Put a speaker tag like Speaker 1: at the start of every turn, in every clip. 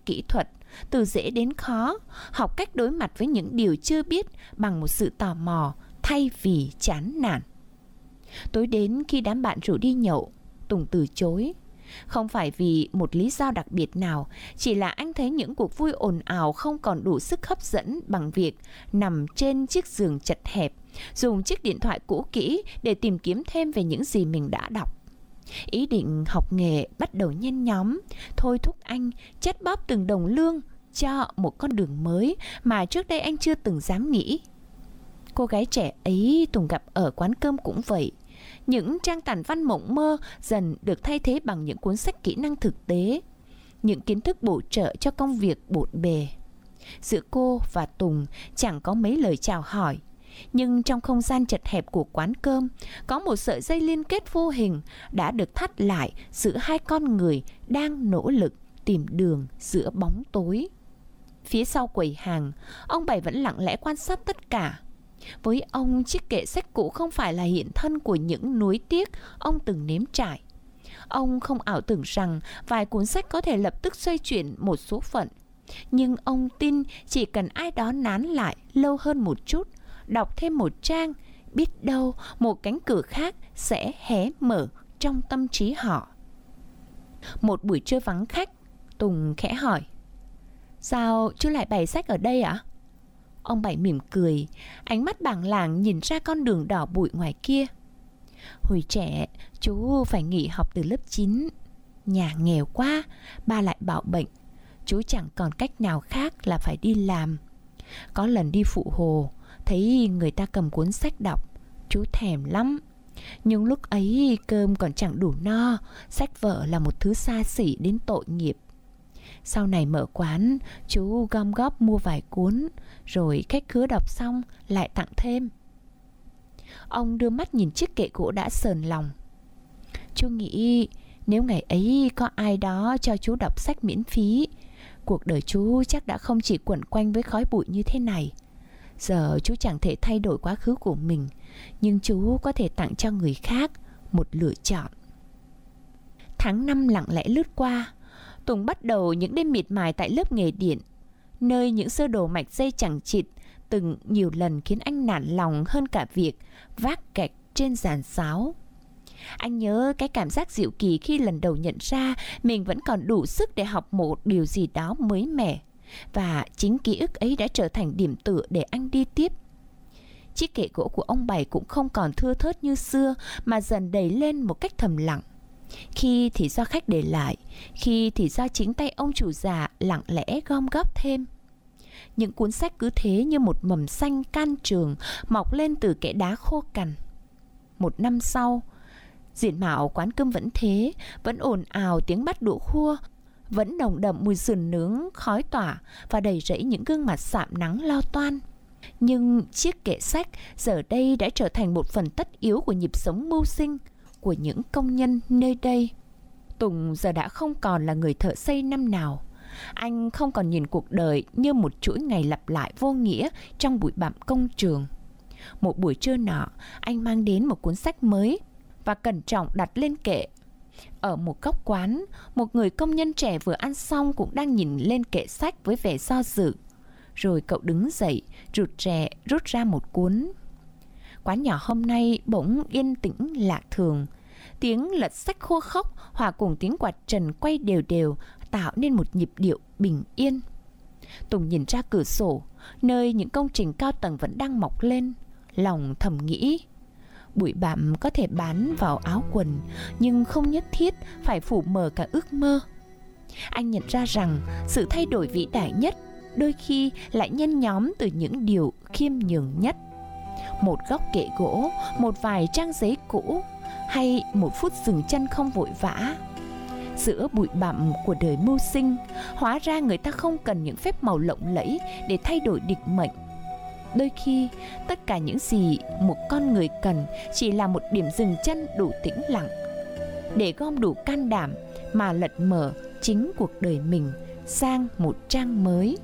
Speaker 1: kỹ thuật, từ dễ đến khó, học cách đối mặt với những điều chưa biết bằng một sự tò mò thay vì chán nản. Tối đến khi đám bạn rủ đi nhậu, Tùng từ chối. Không phải vì một lý do đặc biệt nào, chỉ là anh thấy những cuộc vui ồn ào không còn đủ sức hấp dẫn bằng việc nằm trên chiếc giường chật hẹp, dùng chiếc điện thoại cũ kỹ để tìm kiếm thêm về những gì mình đã đọc. Ý định học nghề bắt đầu nhen nhóm, thôi thúc anh chắt bóp từng đồng lương cho một con đường mới mà trước đây anh chưa từng dám nghĩ. Cô gái trẻ ấy Tùng gặp ở quán cơm cũng vậy. Những trang tản văn mộng mơ dần được thay thế bằng những cuốn sách kỹ năng thực tế, những kiến thức bổ trợ cho công việc bộn bề. Giữa cô và Tùng chẳng có mấy lời chào hỏi, nhưng trong không gian chật hẹp của quán cơm có một sợi dây liên kết vô hình đã được thắt lại giữa hai con người đang nỗ lực tìm đường giữa bóng tối. Phía sau quầy hàng, ông Bảy vẫn lặng lẽ quan sát tất cả. Với ông, chiếc kệ sách cũ không phải là hiện thân của những nuối tiếc ông từng nếm trải. Ông không ảo tưởng rằng vài cuốn sách có thể lập tức xoay chuyển một số phận. Nhưng ông tin chỉ cần ai đó nán lại lâu hơn một chút, đọc thêm một trang, biết đâu một cánh cửa khác sẽ hé mở trong tâm trí họ. Một buổi trưa vắng khách, Tùng khẽ hỏi: "Sao chú lại bày sách ở đây ạ?" Ông Bảy mỉm cười, ánh mắt bàng làng nhìn ra con đường đỏ bụi ngoài kia. "Hồi trẻ, chú phải nghỉ học từ lớp 9. Nhà nghèo quá, ba lại bảo bệnh. Chú chẳng còn cách nào khác là phải đi làm. Có lần đi phụ hồ, thấy người ta cầm cuốn sách đọc, chú thèm lắm. Nhưng lúc ấy cơm còn chẳng đủ no, sách vở là một thứ xa xỉ đến tội nghiệp. Sau này mở quán, chú gom góp mua vài cuốn, rồi khách khứa đọc xong lại tặng thêm." Ông đưa mắt nhìn chiếc kệ gỗ đã sờn lòng. "Chú nghĩ nếu ngày ấy có ai đó cho chú đọc sách miễn phí, cuộc đời chú chắc đã không chỉ quẩn quanh với khói bụi như thế này. Giờ chú chẳng thể thay đổi quá khứ của mình, nhưng chú có thể tặng cho người khác một lựa chọn." Tháng 5 lặng lẽ lướt qua. Tùng bắt đầu những đêm miệt mài tại lớp nghề điện, nơi những sơ đồ mạch dây chẳng chịt từng nhiều lần khiến anh nản lòng hơn cả việc vác gạch trên giàn giáo. Anh nhớ cái cảm giác dịu kỳ khi lần đầu nhận ra mình vẫn còn đủ sức để học một điều gì đó mới mẻ, và chính ký ức ấy đã trở thành điểm tựa để anh đi tiếp. Chiếc kệ gỗ của ông Bảy cũng không còn thưa thớt như xưa, mà dần đầy lên một cách thầm lặng. Khi thì do khách để lại, khi thì do chính tay ông chủ già lặng lẽ gom góp thêm. Những cuốn sách cứ thế như một mầm xanh can trường mọc lên từ kẽ đá khô cằn. Một năm sau, diện mạo quán cơm vẫn thế, vẫn ồn ào tiếng bắt đũa khua, vẫn nồng đậm mùi sườn nướng khói tỏa và đầy rẫy những gương mặt sạm nắng lo toan. Nhưng chiếc kệ sách giờ đây đã trở thành một phần tất yếu của nhịp sống mưu sinh của những công nhân nơi đây. Tùng giờ đã không còn là người thợ xây năm nào. Anh không còn nhìn cuộc đời như một chuỗi ngày lặp lại vô nghĩa trong bụi bặm công trường. Một buổi trưa nọ, anh mang đến một cuốn sách mới và cẩn trọng đặt lên kệ. Ở một góc quán, một người công nhân trẻ vừa ăn xong cũng đang nhìn lên kệ sách với vẻ do dự. Rồi cậu đứng dậy, rụt rè rút ra một cuốn. Quán nhỏ hôm nay bỗng yên tĩnh lạ thường. Tiếng lật sách khô khốc hòa cùng tiếng quạt trần quay đều đều tạo nên một nhịp điệu bình yên. Tùng nhìn ra cửa sổ, nơi những công trình cao tầng vẫn đang mọc lên, lòng thầm nghĩ: bụi bặm có thể bám vào áo quần, nhưng không nhất thiết phải phủ mờ cả ước mơ. Anh nhận ra rằng sự thay đổi vĩ đại nhất đôi khi lại nhen nhóm từ những điều khiêm nhường nhất. Một góc kệ gỗ, một vài trang giấy cũ, hay một phút dừng chân không vội vã. Giữa bụi bặm của đời mưu sinh, hóa ra người ta không cần những phép màu lộng lẫy để thay đổi định mệnh. Đôi khi, tất cả những gì một con người cần chỉ là một điểm dừng chân đủ tĩnh lặng, để gom đủ can đảm mà lật mở chính cuộc đời mình sang một trang mới.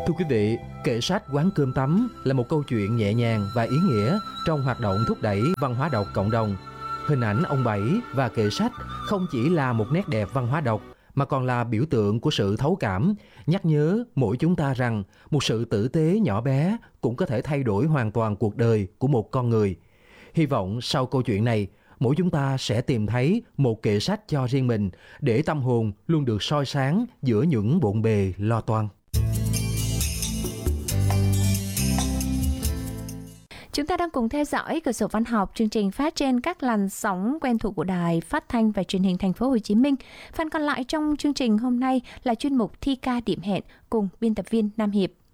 Speaker 2: Thưa quý vị, kệ sách Quán Cơm Tấm là một câu chuyện nhẹ nhàng và ý nghĩa trong hoạt động thúc đẩy văn hóa đọc cộng đồng. Hình ảnh ông Bảy và kệ sách không chỉ là một nét đẹp văn hóa đọc mà còn là biểu tượng của sự thấu cảm, nhắc nhớ mỗi chúng ta rằng một sự tử tế nhỏ bé cũng có thể thay đổi hoàn toàn cuộc đời của một con người. Hy vọng sau câu chuyện này, mỗi chúng ta sẽ tìm thấy một kệ sách cho riêng mình để tâm hồn luôn được soi sáng giữa những bộn bề lo toan.
Speaker 1: Chúng ta đang cùng theo dõi Cửa sổ Văn học, chương trình phát trên các làn sóng quen thuộc của Đài Phát thanh và Truyền hình Thành phố Hồ Chí Minh. Phần còn lại trong chương trình hôm nay là chuyên mục Thi ca điểm hẹn cùng biên tập viên Nam Hiệp.